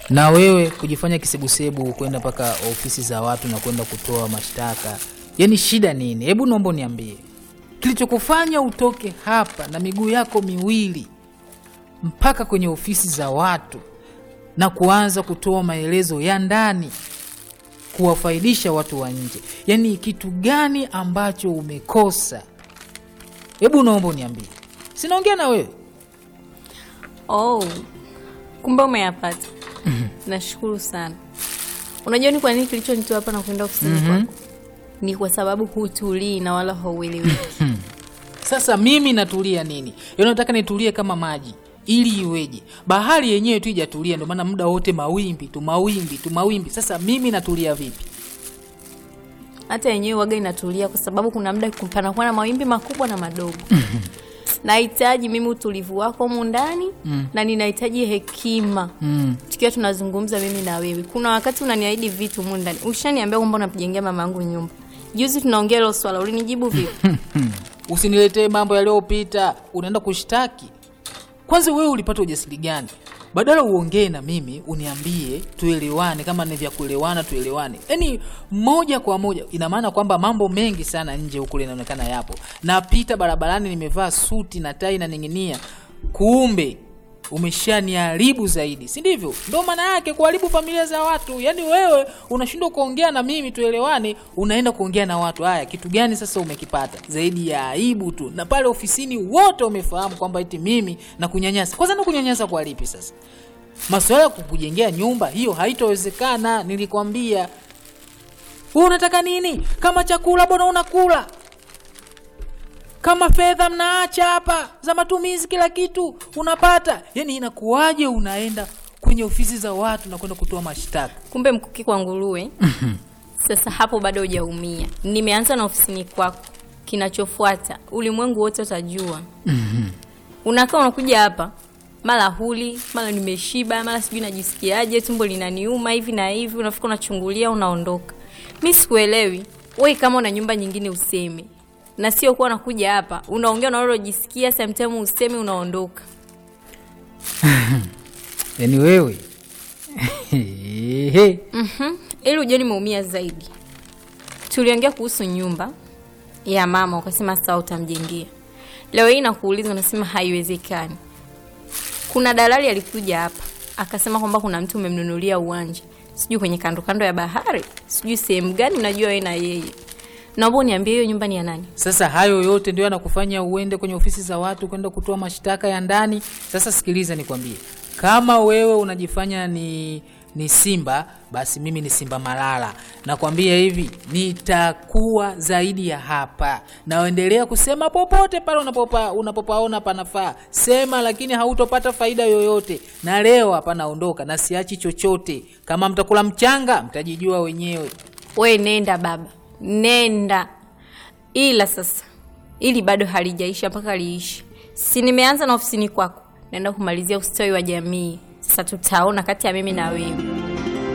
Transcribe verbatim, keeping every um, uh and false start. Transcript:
Na wewe kujifanya kisebusebu kwenda paka ofisi za watu na kwenda kutoa mashtaka. Yaani shida nini? Hebu naomba niambie. Kilichokufanya utoke hapa na miguu yako miwili mpaka kwenye ofisi za watu na kuanza kutoa maelezo ya ndani kuwafaidisha watu wa nje. Yaani kitu gani ambacho umekosa? Hebu naomba niambie. Sinaongea na wewe. Oh. Kumbe umeyapata. Mm-hmm. Nashukuru sana. Unajua ni kwa nini kilichonitoa hapa na kwenda ofisini mm-hmm. kwako? Ni kwa sababu hutulii na wala haueleweki. Sasa mimi natulia nini? Yaani nataka nitulie kama maji ili iweje? Bahari yenyewe tu haijatulia, ndio maana muda wote mawimbi tu mawimbi tu mawimbi. Sasa mimi natulia vipi? Hata yenyewe waga inatulia kwa sababu kuna muda panakuwa na mawimbi makubwa na madogo. Nahitaji mimi utulivu wako huko ndani mm. na ninahitaji hekima. Mm. Tukiwa tunazungumza mimi na wewe. Kuna wakati unaniahidi vitu huko ndani. Ushaniambia kwamba unapijengea mama yangu nyumba. Juzi tunaongea hilo swala, ulinijibu vipi? Usiniletee mambo yaliyopita, unaenda kushtaki. Kwanza wewe ulipata ujasiri gani? Badala uongee na mimi, uniambie, tuelewane, kama ni vya kuelewana tuelewane. Yaani moja kwa moja, ina maana kwamba mambo mengi sana nje huko yanaonekana yapo. Napita barabarani nimevaa suti na tai na ninginia. Kumbe umeshaniharibu zaidi. Si ndivyo? Ndio maana yake kuharibu familia za watu. Yaani wewe unashindwa kuongea na mimi tuelewane, unaenda kuongea na watu. Haya, kitu gani sasa umekipata? Zaidi ya aibu tu. Na pale ofisini wote wamefahamu kwamba eti mimi na kunyanyasa. Kwanza na kunyanyasa kwa lipi sasa? Masuala ya kukujengea nyumba hiyo haitowezekana, nilikwambia. Wewe unataka nini? Kama chakula bwana unakula. Kama fedha mnaacha hapa za matumizi kila kitu unapata. Yaani inakuaje unaenda kwenye ofisi za watu na kwenda kutoa mashtaka? Kumbe mkuki kwa nguruwe. Sasa hapo bado hujaumia. Nimeanza na ofisini kwako. Kinachofuata ulimwengu wote utajua. Unakaa unakuja hapa mara huli, mara nimeshiba, mara sijui najisikiaje, tumbo linaniuma hivi na hivi, unafika unachungulia unaondoka. Mimi sikuelewi. Wewe kama una nyumba nyingine useme. Na sio kuwa nakuja hapa unaongea na unalojisikia, sometimes useme unaondoka. Yaani wewe mhm ili uje nimeumia zaidi. Tuliongea kuhusu nyumba ya mama, ukasema sawa utamjengea. Leo hii nakuuliza unasema haiwezekani. Kuna dalali alikuja hapa akasema kwamba kuna mtu umemnunulia uwanja sijui kwenye kando kando ya bahari, sijui sehemu gani, unajua wewe na yeye. Naomba niambie hiyo nyumba ni ya nani? Sasa hayo yote ndio yanakufanya uende kwenye ofisi za watu kwenda kutoa mashtaka ya ndani. Sasa sikiliza nikwambie. Kama wewe unajifanya ni ni simba, basi mimi ni simba malala. Nakwambia hivi, nitakuwa zaidi ya hapa. Naendelea kusema popote pale unapopa unapopaona panafaa. Sema, lakini hautopata faida yoyote. Na leo hapa naondoka na siachi chochote. Kama mtakula mchanga, mtajijua wenyewe. Wewe nenda baba. Nenda. Ila sasa ili bado halijaisha mpaka liishi. Si nimeanza na ofisini kwako, naenda kumalizia ustawi wa jamii. Sasa tutaona kati ya mimi na wewe.